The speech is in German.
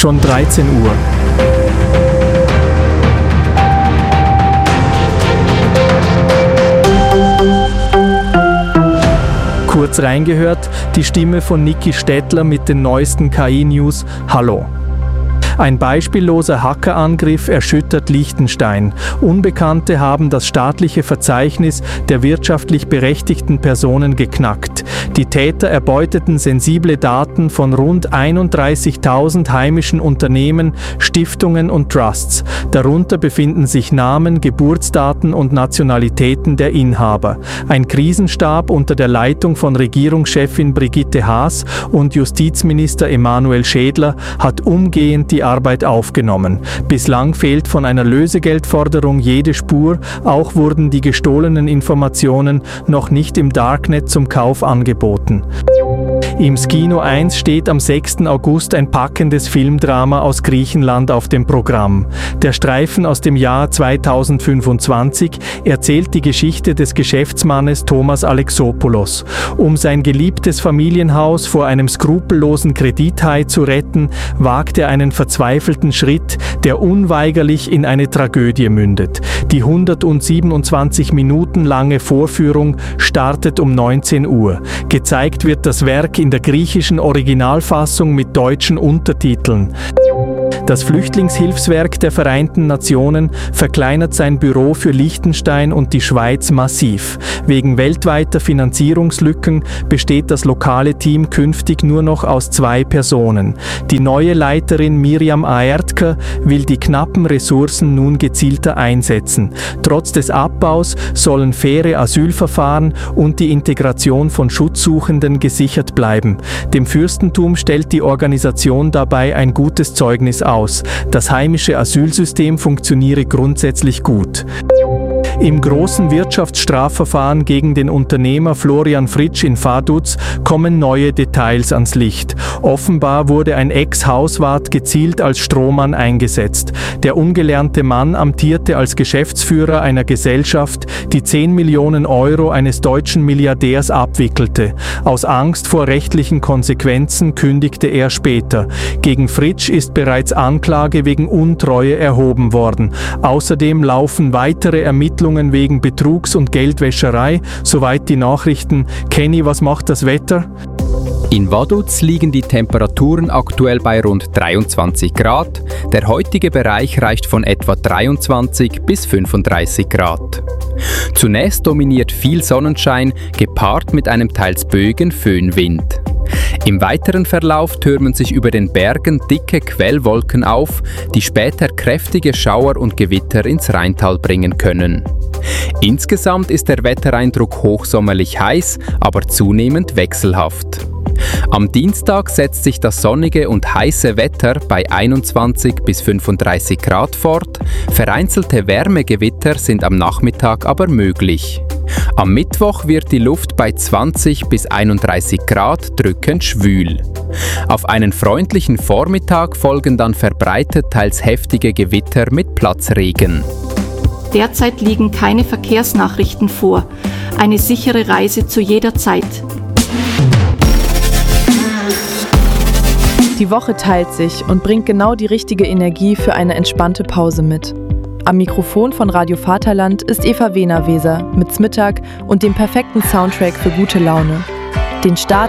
schon 13 Uhr. Kurz reingehört, die Stimme von Niki Stettler mit den neuesten KI-News. Hallo. Ein beispielloser Hackerangriff erschüttert Liechtenstein. Unbekannte haben das staatliche Verzeichnis der wirtschaftlich berechtigten Personen geknackt. Die Täter erbeuteten sensible Daten von rund 31.000 heimischen Unternehmen, Stiftungen und Trusts. Darunter befinden sich Namen, Geburtsdaten und Nationalitäten der Inhaber. Ein Krisenstab unter der Leitung von Regierungschefin Brigitte Haas und Justizminister Emanuel Schädler hat umgehend die Arbeit aufgenommen. Bislang fehlt von einer Lösegeldforderung jede Spur, auch wurden die gestohlenen Informationen noch nicht im Darknet zum Kauf angeboten. Im Skino 1 steht am 6. August ein packendes Filmdrama aus Griechenland auf dem Programm. Der Streifen aus dem Jahr 2025 erzählt die Geschichte des Geschäftsmannes Thomas Alexopoulos. Um sein geliebtes Familienhaus vor einem skrupellosen Kredithai zu retten, wagt er einen verzweifelten Schritt, der unweigerlich in eine Tragödie mündet. Die 127 Minuten lange Vorführung startet um 19 Uhr. Gezeigt wird das Werk in der griechischen Originalfassung mit deutschen Untertiteln. Das Flüchtlingshilfswerk der Vereinten Nationen verkleinert sein Büro für Liechtenstein und die Schweiz massiv. Wegen weltweiter Finanzierungslücken besteht das lokale Team künftig nur noch aus 2 Personen. Die neue Leiterin Miriam Aertker will die knappen Ressourcen nun gezielter einsetzen. Trotz des Abbaus sollen faire Asylverfahren und die Integration von Schutzsuchenden gesichert bleiben. Dem Fürstentum stellt die Organisation dabei ein gutes Zeugnis aus. Das heimische Asylsystem funktioniere grundsätzlich gut. Im großen Wirtschaftsstrafverfahren gegen den Unternehmer Florian Fritsch in Vaduz kommen neue Details ans Licht. Offenbar wurde ein Ex-Hauswart gezielt als Strohmann eingesetzt. Der ungelernte Mann amtierte als Geschäftsführer einer Gesellschaft, die 10 Millionen Euro eines deutschen Milliardärs abwickelte. Aus Angst vor rechtlichen Konsequenzen kündigte er später. Gegen Fritsch ist bereits Anklage wegen Untreue erhoben worden. Außerdem laufen weitere Ermittlungen wegen Betrugs- und Geldwäscherei. Soweit die Nachrichten. Kenny, was macht das Wetter? In Vaduz liegen die Temperaturen aktuell bei rund 23 Grad. Der heutige Bereich reicht von etwa 23 bis 35 Grad. Zunächst dominiert viel Sonnenschein, gepaart mit einem teils böigen Föhnwind. Im weiteren Verlauf türmen sich über den Bergen dicke Quellwolken auf, die später kräftige Schauer und Gewitter ins Rheintal bringen können. Insgesamt ist der Wettereindruck hochsommerlich heiß, aber zunehmend wechselhaft. Am Dienstag setzt sich das sonnige und heiße Wetter bei 21 bis 35 Grad fort, vereinzelte Wärmegewitter sind am Nachmittag aber möglich. Am Mittwoch wird die Luft bei 20 bis 31 Grad drückend schwül. Auf einen freundlichen Vormittag folgen dann verbreitet teils heftige Gewitter mit Platzregen. Derzeit liegen keine Verkehrsnachrichten vor. Eine sichere Reise zu jeder Zeit. Die Woche teilt sich und bringt genau die richtige Energie für eine entspannte Pause mit. Am Mikrofon von Radio Vaterland ist Eva Wehner-Weser mit Zmittag und dem perfekten Soundtrack für gute Laune. Den Start